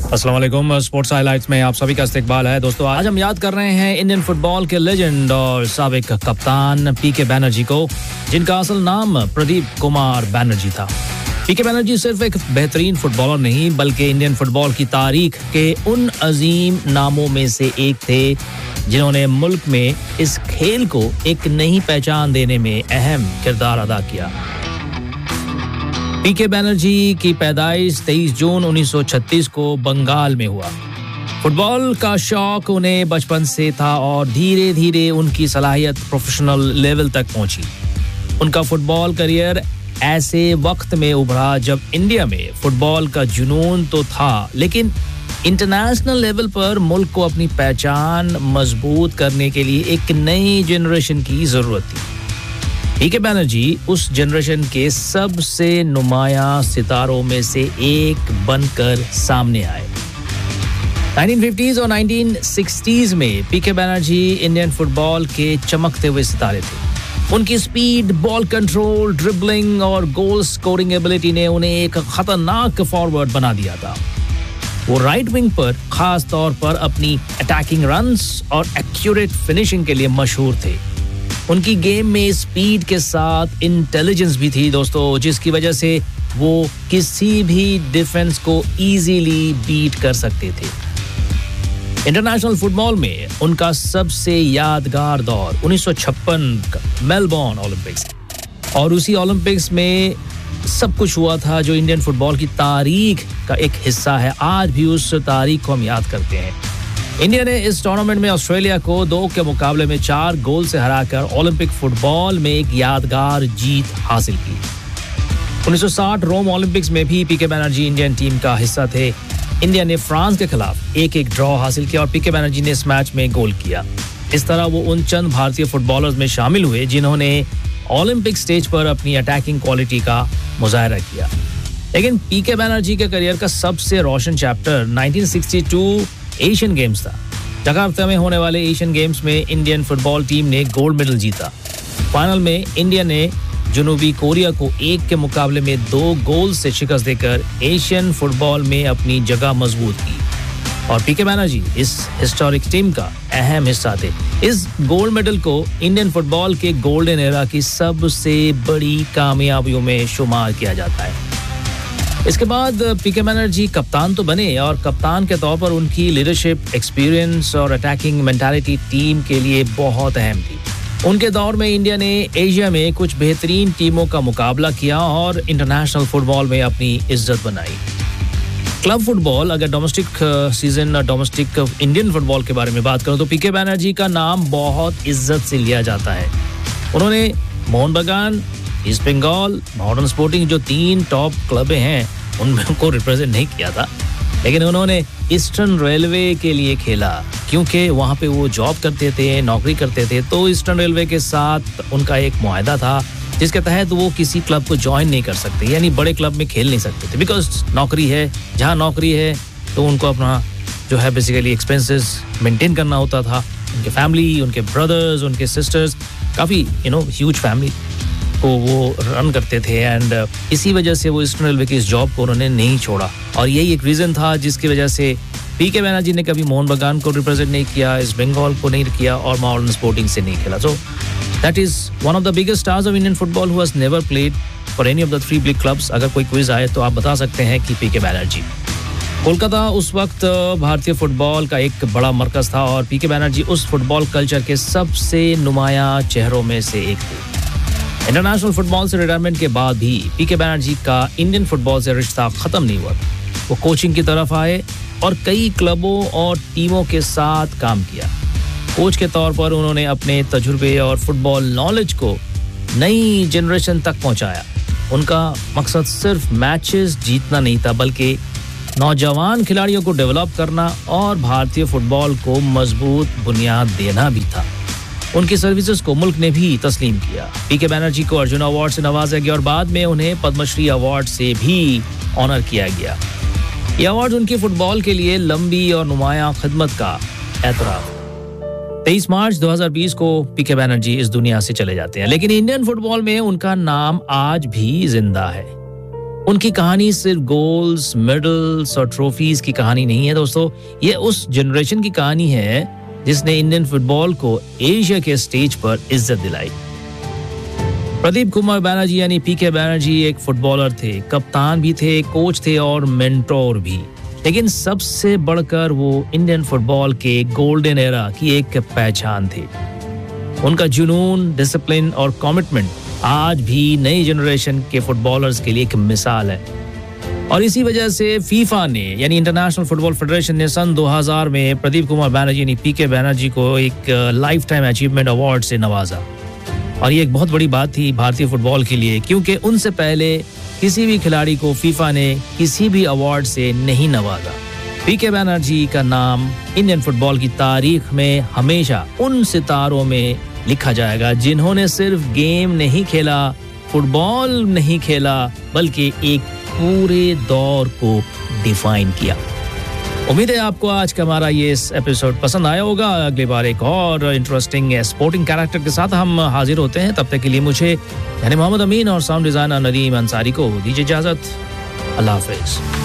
अस्सलाम वालेकुम। Sports highlights में आप सभी का इस्तकबाल है। दोस्तों, आज हम याद कर रहे हैं इंडियन फुटबॉल के लेजेंड और साबिक कप्तान पीके बैनर्जी को, जिनका असल नाम प्रदीप कुमार बैनर्जी था। पीके बैनर्जी सिर्फ एक बेहतरीन फुटबॉलर नहीं, बल्कि इंडियन फुटबॉल की तारीख के उन अजीम नामों में से एक थे जिन्होंने मुल्क में इस खेल को एक नई पहचान देने में अहम किरदार अदा किया। पीके बैनर्जी की पैदाइश 23 जून 1936 को बंगाल में हुआ। फुटबॉल का शौक उन्हें बचपन से था और धीरे धीरे उनकी सलाहियत प्रोफेशनल लेवल तक पहुंची। उनका फुटबॉल करियर ऐसे वक्त में उभरा जब इंडिया में फुटबॉल का जुनून तो था, लेकिन इंटरनेशनल लेवल पर मुल्क को अपनी पहचान मजबूत करने के लिए एक नई जनरेशन की जरूरत थी। पीके बैनर्जी उस जनरेशन के सबसे नुमायां सितारों में से एक बनकर सामने आए। 1950s और 1960s में पीके बैनर्जी इंडियन फुटबॉल के चमकते हुए सितारे थे। उनकी स्पीड, बॉल कंट्रोल, ड्रिबलिंग और गोल स्कोरिंग एबिलिटी ने उन्हें एक खतरनाक फॉरवर्ड बना दिया था। वो राइट विंग पर खास तौर पर अपनी अटैकिंग रन्स और एक्यूरेट फिनिशिंग के लिए मशहूर थे। उनकी गेम में स्पीड के साथ इंटेलिजेंस भी थी दोस्तों, जिसकी वजह से वो किसी भी डिफेंस को इजीली बीट कर सकते थे। इंटरनेशनल फुटबॉल में उनका सबसे यादगार दौर 1956 का मेलबोर्न ओलंपिक्स, और उसी ओलंपिक्स में सब कुछ हुआ था जो इंडियन फुटबॉल की तारीख का एक हिस्सा है। आज भी उस तारीख को हम याद करते हैं। इंडिया ने इस टूर्नामेंट में ऑस्ट्रेलिया को 2 के मुकाबले में 4 गोल से हराकर ओलंपिक फुटबॉल में एक यादगार जीत हासिल की। 1960 रोम ओलंपिक्स में भी पीके बैनर्जी इंडियन टीम का हिस्सा थे। इंडिया ने फ्रांस के खिलाफ 1-1 ड्रॉ हासिल किया और पीके बैनर्जी ने इस मैच में गोल किया। इस तरह वो उन चंद भारतीय फुटबॉलर्स में शामिल हुए जिन्होंने ओलंपिक स्टेज पर अपनी अटैकिंग क्वालिटी का मुजाहरा किया। लेकिन पीके बैनर्जी के करियर का सबसे रोशन चैप्टर 1962 एशियन गेम्स था। जकार्ता में होने वाले एशियन गेम्स में इंडियन फुटबॉल टीम ने गोल्ड मेडल जीता। फाइनल में इंडिया ने जनूबी कोरिया को 1 के मुकाबले में 2 गोल से शिकस्त देकर एशियन फुटबॉल में अपनी जगह मजबूत की, और पीके बैनर्जी इस हिस्टोरिक टीम का अहम हिस्सा थे। इस गोल्ड मेडल को इंडियन फुटबॉल के गोल्डन एरा की सबसे बड़ी कामयाबियों में शुमार किया जाता है। इसके बाद पीके बैनर्जी कप्तान तो बने, और कप्तान के तौर पर उनकी लीडरशिप, एक्सपीरियंस और अटैकिंग मेंटालिटी टीम के लिए बहुत अहम थी। उनके दौर में इंडिया ने एशिया में कुछ बेहतरीन टीमों का मुकाबला किया और इंटरनेशनल फुटबॉल में अपनी इज्जत बनाई। क्लब फुटबॉल, अगर डोमेस्टिक इंडियन फुटबॉल के बारे में बात करूं तो पीके बैनर्जी का नाम बहुत इज्जत से लिया जाता है। उन्होंने मोहन बगान, ईस्ट बंगाल, मॉडर्न स्पोर्टिंग, जो 3 टॉप क्लब हैं, उनको रिप्रेजेंट नहीं किया था, लेकिन उन्होंने ईस्टर्न रेलवे के लिए खेला क्योंकि वहां पे वो जॉब करते थे, नौकरी करते थे। तो ईस्टर्न रेलवे के साथ उनका एक मुआहदा था जिसके तहत वो किसी क्लब को ज्वाइन नहीं कर सकते, यानी बड़े क्लब में खेल नहीं सकते थे। बिकॉज नौकरी है, जहाँ नौकरी है तो उनको अपना जो है बेसिकली एक्सपेंसेस मेंटेन करना होता था। उनके फैमिली, उनके ब्रदर्स, उनके सिस्टर्स, काफ़ी ह्यूज फैमिली को वो रन करते थे, एंड इसी वजह से वो ईस्टर्न रेलवे की इस जॉब को उन्होंने नहीं छोड़ा। और यही एक रीज़न था जिसकी वजह से पीके बैनर्जी ने कभी मोहन बगान को रिप्रेजेंट नहीं किया, ईस्ट बंगाल को नहीं किया और मॉडर्न स्पोर्टिंग से नहीं खेला। So that is one of the biggest stars of Indian football who has never played for any of the 3 big clubs. अगर कोई क्विज आए तो आप बता सकते हैं कि पीके बैनर्जी। कोलकाता उस वक्त भारतीय फुटबॉल का एक बड़ा मरकज था और पीके बैनर्जी उस फुटबॉल कल्चर के सबसे नुमायां चेहरों में से एक थे। इंटरनेशनल फुटबॉल से रिटायरमेंट के बाद भी पीके बैनर्जी का इंडियन फुटबॉल से रिश्ता खत्म नहीं हुआ। वो कोचिंग की तरफ आए और कई क्लबों और टीमों के साथ काम किया। कोच के तौर पर उन्होंने अपने तजुर्बे और फुटबॉल नॉलेज को नई जनरेशन तक पहुंचाया। उनका मकसद सिर्फ मैचेस जीतना नहीं था, बल्कि नौजवान खिलाड़ियों को डेवलप करना और भारतीय फुटबॉल को मजबूत बुनियाद देना भी था। उनकी सर्विसेज को मुल्क ने भी तस्लीम किया। पीके बैनर्जी को अर्जुन अवार्ड से नवाजा गया और बाद में उन्हें पद्मश्री अवार्ड से भी ऑनर किया गया। ये अवार्ड उनकी फुटबॉल के लिए लंबी और नुमायां खिदमत का एतराफ। 23 मार्च 2020 को पीके बैनर्जी इस दुनिया से चले जाते हैं, लेकिन इंडियन फुटबॉल में उनका नाम आज भी जिंदा है। उनकी कहानी सिर्फ गोल्स, मेडल्स और ट्रॉफीज की कहानी नहीं है दोस्तों, ये उस जनरेशन की कहानी है जिसने इंडियन फुटबॉल को एशिया के स्टेज पर इज्जत दिलाई। प्रदीप कुमार बैनर्जी यानी पीके बैनर्जी एक फुटबॉलर थे, कप्तान भी थे, कोच थे और मेंटोर भी, लेकिन सबसे बढ़कर वो इंडियन फुटबॉल के गोल्डन एरा की एक पहचान थे। उनका जुनून, डिसिप्लिन और कमिटमेंट आज भी नई जनरेशन के फुटबॉलर्स के लिए एक मिसाल है। और इसी वजह से फीफा ने यानी इंटरनेशनल फुटबॉल फेडरेशन ने सन 2000 में प्रदीप कुमार बैनर्जी यानी पीके बैनर्जी को एक लाइफ टाइम अचीवमेंट अवार्ड से नवाजा। और ये एक बहुत बड़ी बात थी भारतीय फुटबॉल के लिए, क्योंकि उनसे पहले किसी भी खिलाड़ी को फीफा ने किसी भी अवार्ड से नहीं नवाजा। पीके बैनर्जी का नाम इंडियन फुटबॉल की तारीख में हमेशा उन सितारों में लिखा जाएगा जिन्होंने सिर्फ गेम नहीं खेला, फुटबॉल नहीं खेला, बल्कि एक पूरे दौर को डिफाइन किया। उम्मीद है आपको आज का हमारा ये एपिसोड पसंद आया होगा। अगली बार एक और इंटरेस्टिंग स्पोर्टिंग कैरेक्टर के साथ हम हाजिर होते हैं। तब तक के लिए मुझे यानी मोहम्मद अमीन और साउंड डिजाइनर नदीम अंसारी को दीजिए इजाजत। अल्लाह हाफिज।